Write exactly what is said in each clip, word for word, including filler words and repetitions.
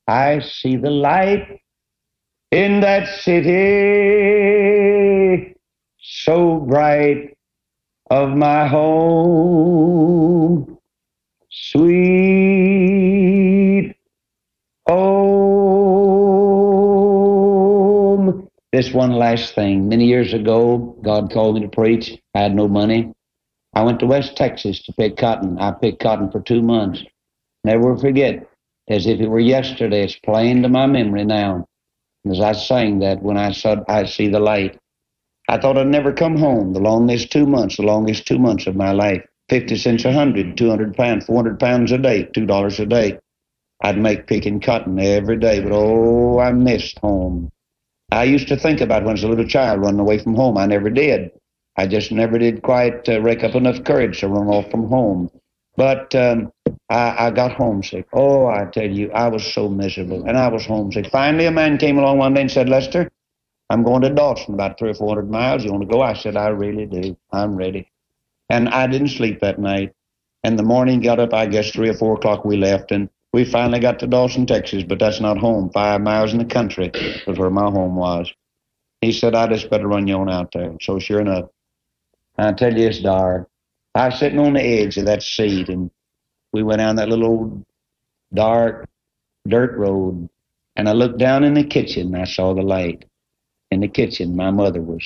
I see the light in that city so bright of my home, sweet home. This one last thing. Many years ago, God called me to preach. I had no money. I went to West Texas to pick cotton. I picked cotton for two months. Never forget, as if it were yesterday, it's plain to my memory now. As I sang that, when I saw I see the light, I thought I'd never come home. The longest two months, the longest two months of my life. Fifty cents a hundred, two hundred pounds, four hundred pounds a day, two dollars a day. I'd make picking cotton every day, but oh, I missed home. I used to think about when I was a little child running away from home. I never did. I just never did quite uh, rake up enough courage to run off from home. But um, I, I got homesick. Oh, I tell you, I was so miserable, and I was homesick. Finally, a man came along one day and said, Lester, I'm going to Dawson, about three or four hundred miles. You want to go? I said, I really do. I'm ready. And I didn't sleep that night. And the morning got up, I guess, three or four o'clock we left, and we finally got to Dawson, Texas, but that's not home. Five miles in the country was where my home was. He said, I just better run you on out there. So sure enough, I tell you, it's dark. I was sitting on the edge of that seat, and we went down that little old dark dirt road, and I looked down in the kitchen, and I saw the light. In the kitchen, my mother was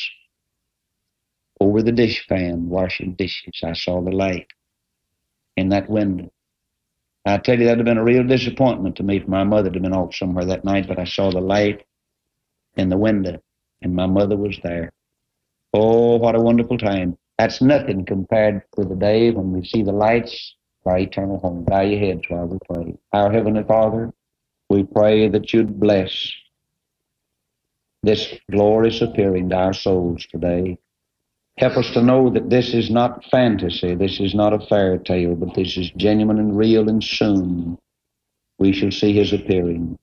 over the dish pan washing dishes. I saw the light in that window. I tell you, that would have been a real disappointment to me for my mother to have been off somewhere that night, but I saw the light in the window, and my mother was there. Oh, what a wonderful time. That's nothing compared to the day when we see the lights of our eternal home. Bow your heads while we pray. Our Heavenly Father, we pray that you'd bless this glorious appearing to our souls today. Help us to know that this is not fantasy, this is not a fairy tale, but this is genuine and real, and soon we shall see his appearing.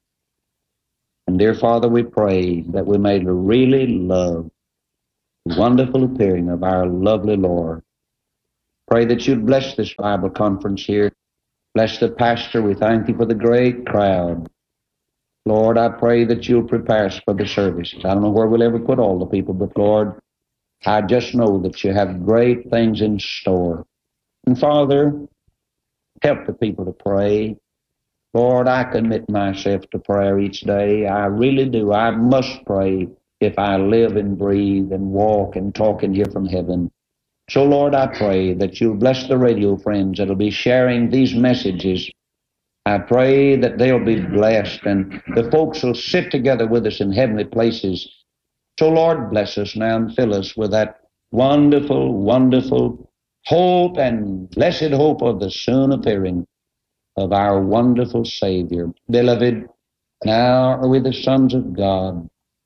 And dear Father, we pray that we may really love the wonderful appearing of our lovely Lord. Pray that you'd bless this Bible conference here. Bless the pastor. We thank you for the great crowd. Lord, I pray that you'll prepare us for the service. I don't know where we'll ever put all the people, but Lord, I just know that you have great things in store. And Father, help the people to pray. Lord, I commit myself to prayer each day. I really do. I must pray if I live and breathe and walk and talk and hear from heaven. So, Lord, I pray that you'll bless the radio friends that'll be sharing these messages. I pray that they'll be blessed and the folks will sit together with us in heavenly places. So, Lord, bless us now and fill us with that wonderful, wonderful hope and blessed hope of the soon appearing of our wonderful Savior. Beloved, now are we the sons of God.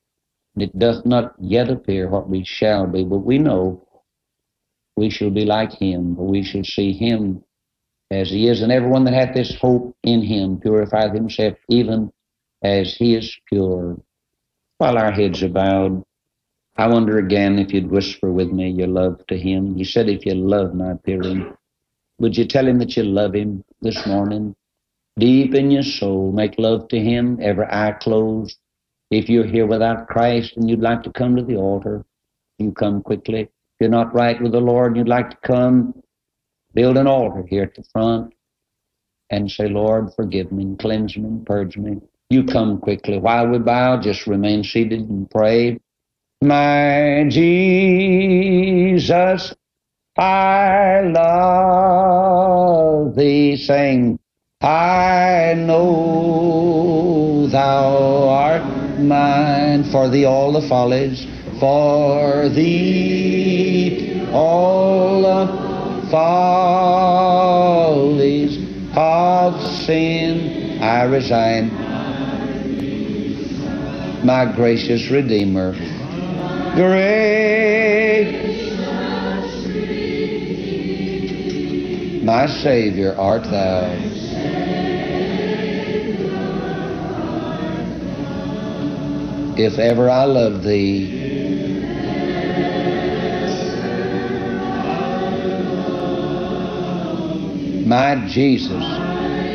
It doth not yet appear what we shall be, but we know we shall be like him, for we shall see him as he is, and everyone that hath this hope in him purifieth himself even as he is pure. While our heads are bowed, I wonder again if you'd whisper with me your love to him. He said, if you love my appearing, would you tell him that you love him this morning? Deep in your soul, make love to him, every eye closed. If you're here without Christ and you'd like to come to the altar, you come quickly. If you're not right with the Lord and you'd like to come, build an altar here at the front and say, Lord, forgive me, and cleanse me, and purge me. You come quickly. While we bow, just remain seated and pray. My Jesus, I love thee. Sing, I know thou art mine. For thee all the follies, for thee all the follies of sin I resign. My gracious Redeemer, great, my Savior art thou. If ever I loved thee, my Jesus,